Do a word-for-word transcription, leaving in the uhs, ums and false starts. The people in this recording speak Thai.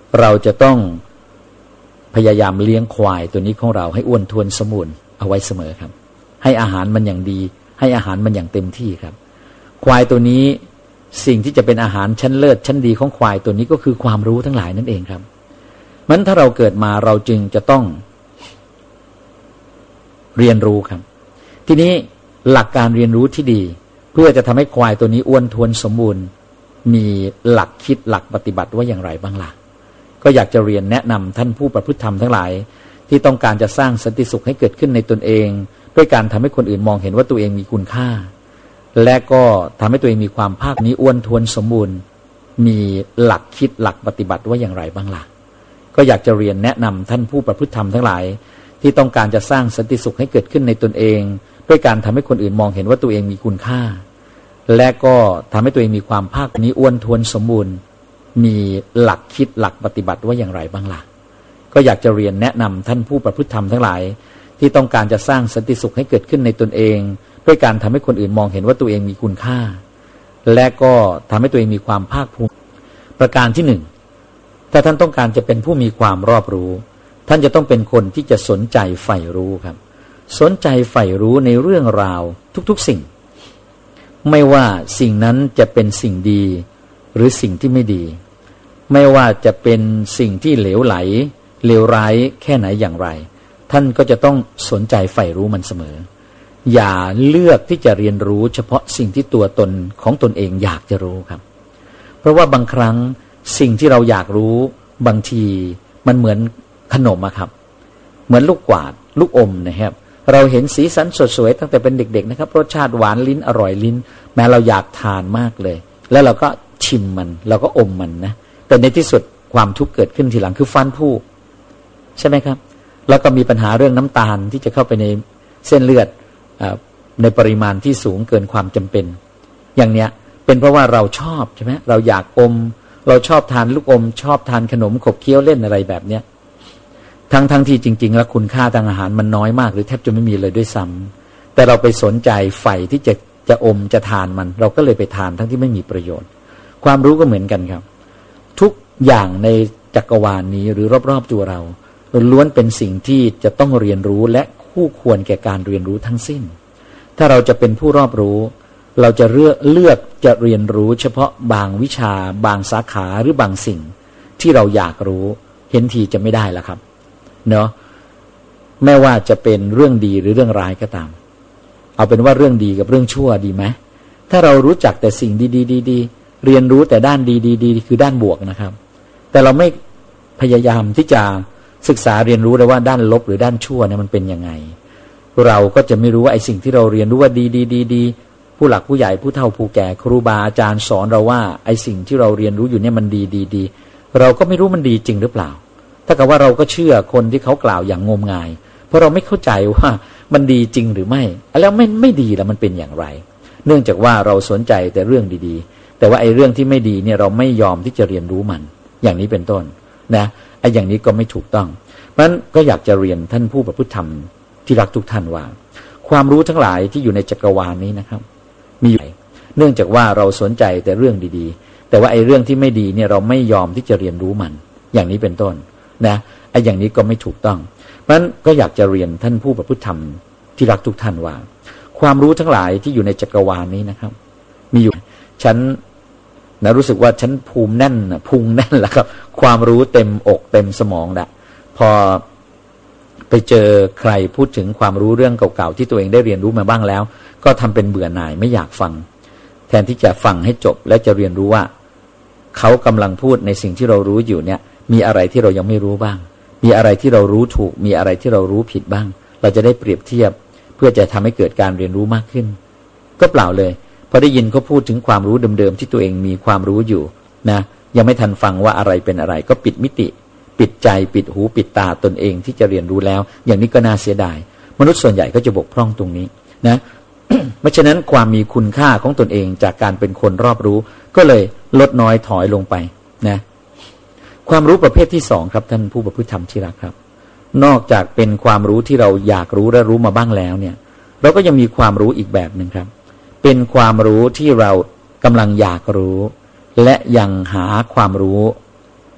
เราจะต้องพยายามเลี้ยงควายตัวนี้ของเราให้อ้วนท้วนสมบูรณ์เอาไว้เสมอครับให้อาหารมันอย่างดีให้อาหารมันอย่างเต็มที่ครับควายตัวนี้สิ่งที่จะเป็นอาหารชั้นเลิศชั้นดีของควายตัวนี้ก็คือความรู้ทั้งหลายนั่นเองครับมันถ้าเราเกิดมาเราจึงจะต้องเรียนรู้ครับทีนี้หลักการเรียนรู้ที่ดีเพื่อจะทำให้ควายตัวนี้อ้วนท้วนสมบูรณ์มีหลักคิดหลักปฏิบัติว่าอย่างไรบ้างล่ะก็อยากจะเรียนแนะนำท่านผู้ประพฤติธรรมทั้งหลายที่ต้องการจะสร้างสันติสุขให้เกิดขึ้นในตนเองด้วยการทำให้คนอื่นมองเห็นว่าตัวเองมีคุณค่าและก็ทำให้ตัวเองมีความภาคนี้อ้วนท้วนสมบูรณ์มีหลักคิดหลักปฏิบัติว่าอย่างไรบ้างล่ะก็อยากจะเรียนแนะนำท่านผู้ประพฤติธรรมทั้งหลายที่ต้องการจะสร้างสันติสุขให้เกิดขึ้นในตนเองด้วยการทำให้คนอื่นมองเห็นว่าตัวเองมีคุณค่าและก็ทำให้ตัวเองมีความภาคนี้อ้วนท้วนสมบูรณ์มีหลักคิดหลักปฏิบัติว่าอย่างไรบ้างล่ะก็อยากจะเรียนแนะนำท่านผู้ประพฤติธรรมทั้งหลายที่ต้องการจะสร้างสันติสุขให้เกิดขึ้นในตนเองด้วยการทำให้คนอื่นมองเห็นว่าตัวเองมีคุณค่าและก็ทำให้ตัวเองมีความภาคภูมิประการที่หนึ่งถ้าท่านต้องการจะเป็นผู้มีความรอบรู้ท่านจะต้องเป็นคนที่จะสนใจใฝ่รู้ครับสนใจใฝ่รู้ในเรื่องราวทุกๆสิ่งไม่ว่าสิ่งนั้นจะเป็นสิ่งดีหรือสิ่งที่ไม่ดีไม่ว่าจะเป็นสิ่งที่เหลวไหลเลวร้ายแค่ไหนอย่างไรท่านก็จะต้องสนใจใฝ่รู้มันเสมออย่าเลือกที่จะเรียนรู้เฉพาะสิ่งที่ตัวตนของตนเองอยากจะรู้ครับเพราะว่าบางครั้งสิ่งที่เราอยากรู้บางทีมันเหมือนขนมอะครับเหมือนลูกกวาดลูกอมนะครับเราเห็นสีสันสดสวยตั้งแต่เป็นเด็กๆนะครับรสชาติหวานลิ้นอร่อยลิ้นแม้เราอยากทานมากเลยแล้วเราก็ชิมมันเราก็อมมันนะแต่ในที่สุดความทุกข์เกิดขึ้นทีหลังคือฟันผุใช่ไหมครับแล้วก็มีปัญหาเรื่องน้ำตาลที่จะเข้าไปในเส้นเลือดในปริมาณที่สูงเกินความจำเป็นอย่างเนี้ยเป็นเพราะว่าเราชอบใช่ไหมเราอยากอมเราชอบทานลูกอมชอบทานขนมขบเคี้ยวเล่นอะไรแบบเนี้ยทั้งทั้งที่จริงๆแล้วคุณค่าทางอาหารมันน้อยมากหรือแทบจะไม่มีเลยด้วยซ้ำแต่เราไปสนใจใฝ่ที่จะจะอมจะทานมันเราก็เลยไปทานทั้งที่ไม่มีประโยชน์ความรู้ก็เหมือนกันครับทุกอย่างในจักรวาลนี้หรือรอบๆตัวเราล้วนเป็นสิ่งที่จะต้องเรียนรู้และคู่ควรแก่การเรียนรู้ทั้งสิ้นถ้าเราจะเป็นผู้รอบรู้เราจะเลือกเลือกจะเรียนรู้เฉพาะบางวิชาบางสาขาหรือบางสิ่งที่เราอยากรู้เห็นทีจะไม่ได้ละครับเนาะแม้ว่าจะเป็นเรื่องดีหรือเรื่องร้ายก็ตามเอาเป็นว่าเรื่องดีกับเรื่องชั่วดีไหมถ้าเรารู้จักแต่สิ่งดีๆๆเรียนรู้แต่ด้านดีๆๆคือด้านบวกนะครับแต่เราไม่พยายามที่จะศึกษาเรียนรู้เลยว่าด้านลบหรือด้านชั่วเนี่ยมันเป็นยังไงเราก็จะไม่รู้ว่าไอ้สิ่งที่เราเรียนรู้ว่าดีๆๆผู้หลักผู้ใหญ่ผู้เฒ่าผู้แก่ครูบาอาจารย์สอนเราว่าไอ้สิ่งที่เราเรียนรู้อยู่เนี่ยมันดีๆๆเราก็ไม่รู้มันดีจริงหรือเปล่าถ้ากับว่าเราก็เชื่อคนที่เขากล่าวอย่างงมงายเพราะเราไม่เข้าใจว่ามันดีจริงหรือไม่แล้วไม่ไม่ดีแล้วมันเป็นอย่างไรเนื่องจากว่าเราสนใจแต่เรื่องดีๆแต่ว่าไอ้เรื่องที่ไม่ดีเนี่ยเราไม่ยอมที่จะเรียนรู้มันอย่างนี้เป็นต้นนะไอ้อย่างนี้ก็ไม่ถูกต้องเพราะฉะนั้นก็อยากจะเรียนท่านผู้ประพฤติธรรมที่รักทุกท่านว่าความรู้ทั้งหลายที่อยู่ในจักรวาลนี้นะครับมีอยู่เนื่องจากว่าเราสนใจแต่เรื่องดีๆแต่ว่าไอ้เรื่องที่ไม่ดีเนี่ยเราไม่ยอมที่จะเรียนรู้มันอย่างนี้เป็นต้นนะไอ้อย่างนี้ก็ไม่ถูกต้องเพราะฉะนั้นก็อยากจะเรียนท่านผู้ประพฤติธรรมที่รักทุกท่านว่าความรู้ทั้งหลายที่อยู่ในจักรวาลนี้นะครับมีอยู่ฉันนะรู้สึกว่าฉันภูมิแน่นพุงแน่นแล้วครับความรู้เต็มอกเต็มสมองละพอไปเจอใครพูดถึงความรู้เรื่องเก่าๆที่ตัวเองได้เรียนรู้มาบ้างแล้วก็ทำเป็นเบื่อหน่ายไม่อยากฟังแทนที่จะฟังให้จบและจะเรียนรู้ว่าเขากำลังพูดในสิ่งที่เรารู้อยู่เนี่ยมีอะไรที่เรายังไม่รู้บ้างมีอะไรที่เรารู้ถูกมีอะไรที่เรารู้ผิดบ้างเราจะได้เปรียบเทียบเพื่อจะทำให้เกิดการเรียนรู้มากขึ้นก็เปล่าเลยพอได้ยินเขาพูดถึงความรู้เดิมๆที่ตัวเองมีความรู้อยู่นะยังไม่ทันฟังว่าอะไรเป็นอะไรก็ปิดมิติปิดใจปิดหูปิดตาตนเองที่จะเรียนรู้แล้วอย่างนี้ก็น่าเสียดายมนุษย์ส่วนใหญ่ก็จะบกพร่องตรงนี้นะ เพราะฉะนั้นความมีคุณค่าของตนเองจากการเป็นคนรอบรู้ก็เลยลดน้อยถอยลงไปนะความรู้ประเภทที่สองครับท่านผู้ประพฤติธรรมที่รักครับนอกจากเป็นความรู้ที่เราอยากรู้และรู้มาบ้างแล้วเนี่ยเราก็ยังมีความรู้อีกแบบหนึ่งครับเป็นความรู้ที่เรากำลังอยากรู้และยังหาความรู้